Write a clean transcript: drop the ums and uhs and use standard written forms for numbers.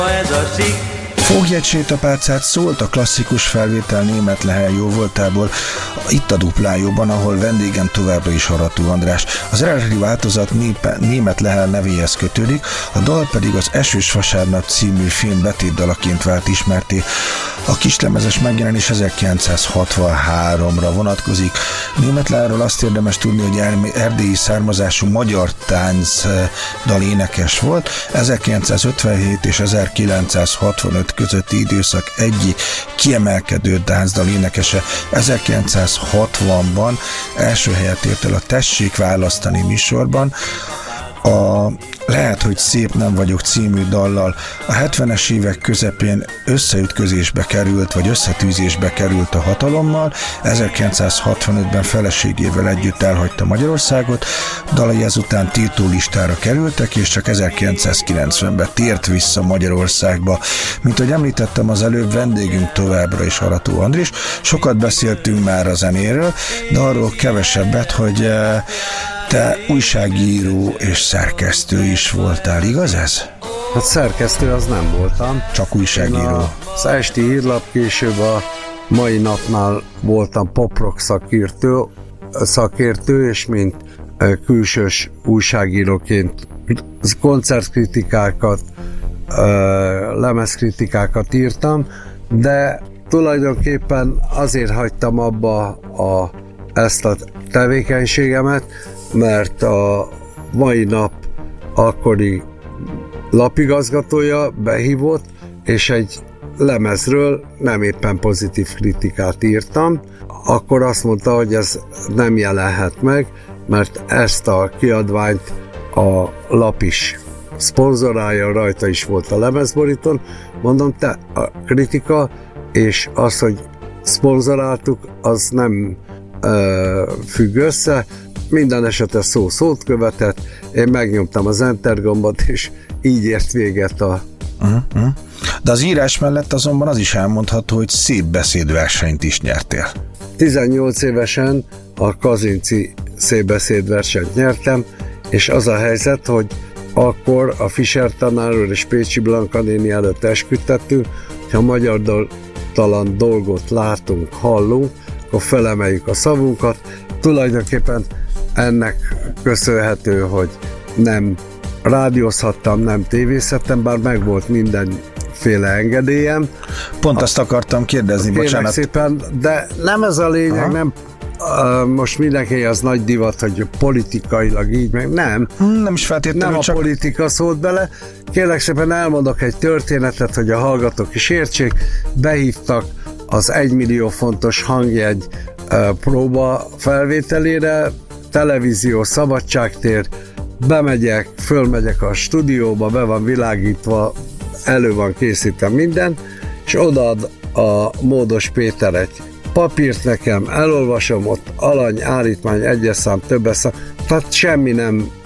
Fogj egy sétapálcát szólt a klasszikus felvétel Németh Lehel jóvoltából, itt a Duplájóban, ahol vendégem továbbra is Arató András. Az eredeti változat Németh Lehel nevéhez kötődik, a dal pedig az Esős vasárnap című film betétdalaként vált ismerté. A kislemezes megjelenés 1963-ra vonatkozik. Németh Lehelről azt érdemes tudni, hogy erdélyi származású magyar táncdal énekes volt. 1957 és 1965 közötti időszak egyik kiemelkedő táncdal énekese. 1960-ban első helyet ért el a Tessék választani műsorban, a Lehet, hogy szép nem vagyok című dallal. A 70-es évek közepén összeütközésbe került, vagy összetűzésbe került a hatalommal. 1965-ben feleségével együtt elhagyta Magyarországot, dalai ezután tiltólistára kerültek, és csak 1990-ben tért vissza Magyarországba. Mint ahogy említettem az előbb, vendégünk továbbra is Arató András. Sokat beszéltünk már a zenéről, de arról kevesebbet, hogy te újságíró és szerkesztő is voltál, igaz ez? Hát szerkesztő az nem voltam. Csak újságíró. Az Esti Hírlap, később a Mai Napnál voltam pop-rock szakértő, és mint külsős újságíróként koncertkritikákat, lemezkritikákat írtam, de tulajdonképpen azért hagytam abba ezt a tevékenységemet, mert a Mai Nap akkori lapigazgatója behívott, és egy lemezről nem éppen pozitív kritikát írtam. Akkor azt mondta, hogy ez nem jelenhet meg, mert ezt a kiadványt a lap is szponzorálja, rajta is volt a lemezborítón. Mondom, te a kritika és az, hogy szponzoráltuk, az nem függ össze. Minden esetre szó szót követett, én megnyomtam az Enter gombot, és így ért véget a... De az írás mellett azonban az is elmondható, hogy szép beszédversenyt is nyertél. 18 évesen a Kazinczy szép beszédversenyt nyertem, és az a helyzet, hogy akkor a Fischer tanár úr és Pécsi Blanka néni előtt esküdtettünk, ha magyartalan dolgot látunk, hallunk, akkor felemeljük a szavunkat. Tulajdonképpen ennek köszönhető, hogy nem rádiózhattam, nem tévézhettem, bár megvolt mindenféle engedélyem. Pont azt akartam kérdezni, bocsánat. Szépen, de nem ez a lényeg, nem most mindenki az nagy divat, hogy politikailag így, meg nem. Nem is feltétlenül, nem a politika szólt bele. Kérlek szépen elmondok egy történetet, hogy a hallgatók is értsék. Behívtak az 1 millió fontos hangjegy próba felvételére, televízió, Szabadságtér, bemegyek, fölmegyek a stúdióba, be van világítva, elő van készítve minden, és odaad a Módos Péter egy papírt nekem, elolvasom, ott alany, állítmány, egyes szám, többes szám, tehát semmi nem